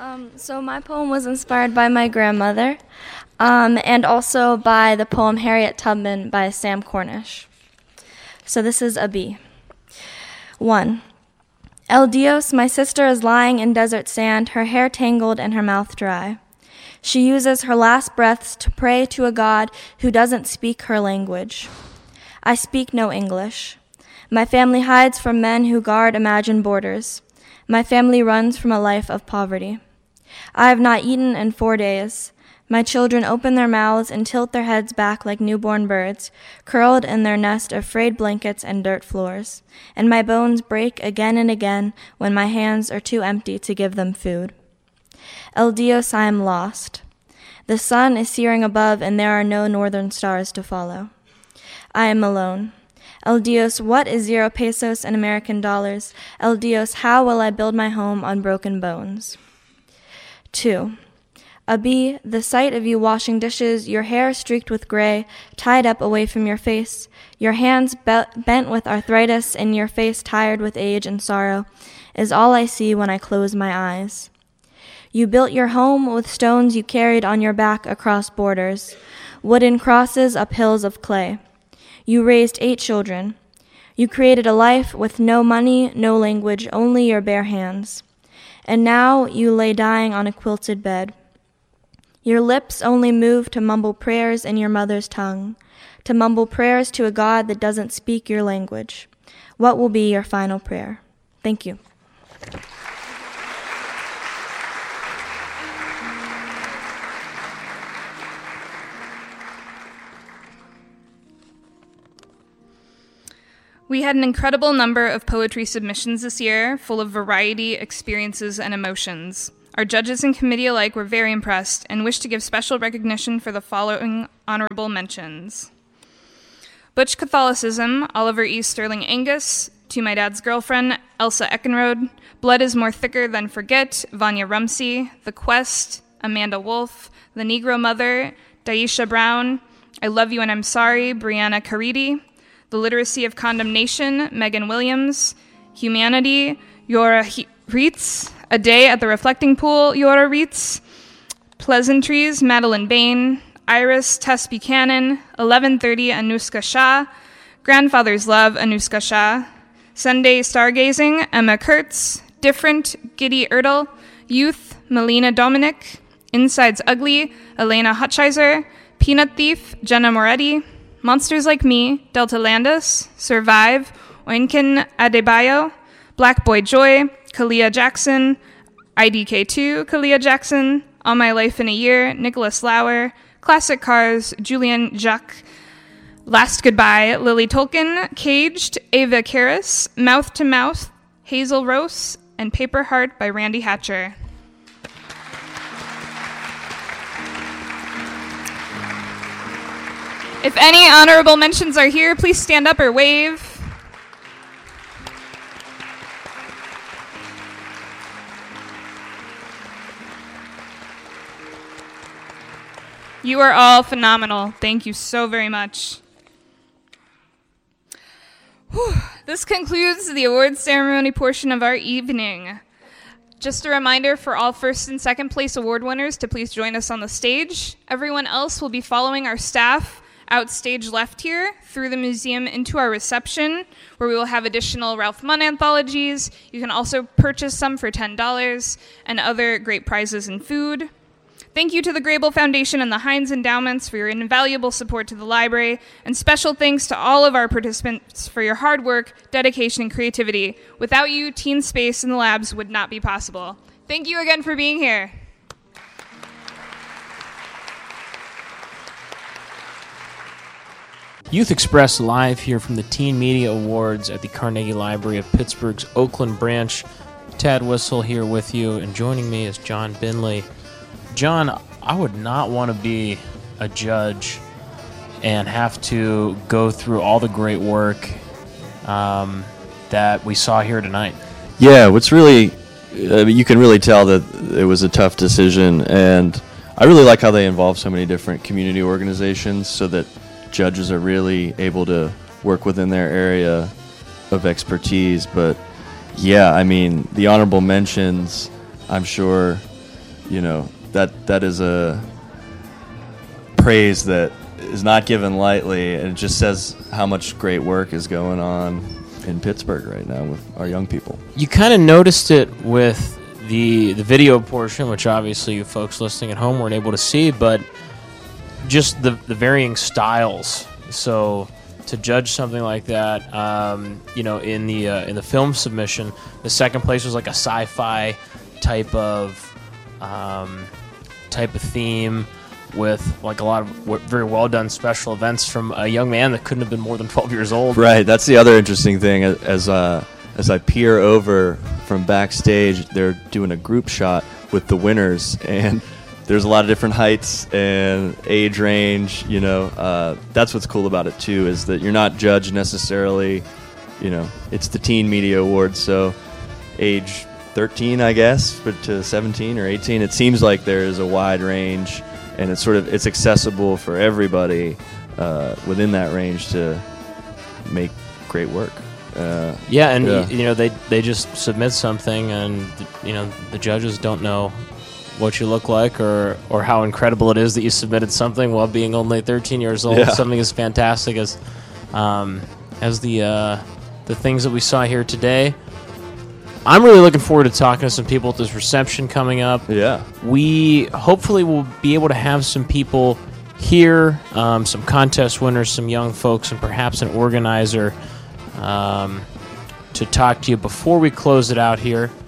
So my poem was inspired by my grandmother, and also by the poem Harriet Tubman by Sam Cornish. So this is a B. 1. El Dios, my sister is lying in desert sand, her hair tangled and her mouth dry. She uses her last breaths to pray to a God who doesn't speak her language. I speak no English. My family hides from men who guard imagined borders. My family runs from a life of poverty. I have not eaten in 4 days. My children open their mouths and tilt their heads back like newborn birds, curled in their nest of frayed blankets and dirt floors. And my bones break again and again when my hands are too empty to give them food. El Dios, I am lost. The sun is searing above and there are no northern stars to follow. I am alone. El Dios, what is 0 pesos in American dollars? El Dios, how will I build my home on broken bones? 2. Abi, the sight of you washing dishes, your hair streaked with gray, tied up away from your face, your hands bent with arthritis, and your face tired with age and sorrow, is all I see when I close my eyes. You built your home with stones you carried on your back across borders, wooden crosses up hills of clay. You raised 8 children. You created a life with no money, no language, only your bare hands. And now you lay dying on a quilted bed. Your lips only move to mumble prayers in your mother's tongue, to mumble prayers to a God that doesn't speak your language. What will be your final prayer? Thank you. We had an incredible number of poetry submissions this year, full of variety, experiences, and emotions. Our judges and committee alike were very impressed and wish to give special recognition for the following honorable mentions. Butch Catholicism, Oliver E. Sterling Angus, To My Dad's Girlfriend, Elsa Eckenrode, Blood is More Thicker Than Forget, Vanya Rumsey, The Quest, Amanda Wolf, The Negro Mother, Daisha Brown, I Love You and I'm Sorry, Brianna Caridi, The Literacy of Condemnation, Megan Williams, Humanity, Yora Reitz, A Day at the Reflecting Pool, Yora Reitz, Pleasantries, Madeline Bain, Iris, Tess Buchanan, 11:30, Anushka Shah, Grandfather's Love, Anushka Shah, Sunday Stargazing, Emma Kurtz, Different, Giddy Ertl, Youth, Melina Dominic, Inside's Ugly, Elena Hutchizer, Peanut Thief, Jenna Moretti, Monsters Like Me, Delta Landis, Survive, Oinkin Adebayo, Black Boy Joy, Kalia Jackson, IDK2, Kalia Jackson, All My Life in a Year, Nicholas Lauer, Classic Cars, Julian Jacques, Last Goodbye, Lily Tolkien, Caged, Ava Karras, Mouth to Mouth, Hazel Rose, and Paper Heart by Randy Hatcher. If any honorable mentions are here, please stand up or wave. You are all phenomenal. Thank you so very much. Whew. This concludes the awards ceremony portion of our evening. Just a reminder for all first and second place award winners to please join us on the stage. Everyone else will be following our staff out stage left here through the museum into our reception, where we will have additional Ralph Munn anthologies. You can also purchase some for $10 and other great prizes and food. Thank you to the Grable Foundation and the Heinz Endowments for your invaluable support to the library, and special thanks to all of our participants for your hard work, dedication, and creativity. Without you, Teen Space and the labs would not be possible. Thank you again for being here. Youth Express live here from the Teen Media Awards at the Carnegie Library of Pittsburgh's Oakland branch. Tad Whistle here with you, and joining me is John Binley. John, I would not want to be a judge and have to go through all the great work that we saw here tonight. Yeah, what's really, you can really tell that it was a tough decision, and I really like how they involve so many different community organizations so that judges are really able to work within their area of expertise. But yeah, I mean, the honorable mentions, I'm sure that is a praise that is not given lightly, and it just says how much great work is going on in Pittsburgh right now with our young people. You kind of noticed it with the video portion, which obviously you folks listening at home weren't able to see, but just the varying styles. So to judge something like that, in the film submission, the second place was like a sci-fi type of theme with like a lot of very well done special events from a young man that couldn't have been more than 12 years old. Right, that's the other interesting thing. As I peer over from backstage, they're doing a group shot with the winners, and there's a lot of different heights and age range. That's what's cool about it too, is that you're not judged necessarily. It's the Teen Media Awards, so age 13, I guess, but to 17 or 18, it seems like there is a wide range, and it's accessible for everybody within that range to make great work. They just submit something, and the judges don't know what you look like or how incredible it is that you submitted something while being only 13 years old. Yeah. Something as fantastic as the things that we saw here today. I'm really looking forward to talking to some people at this reception coming up. Yeah. We hopefully will be able to have some people here, some contest winners, some young folks, and perhaps an organizer to talk to you before we close it out here.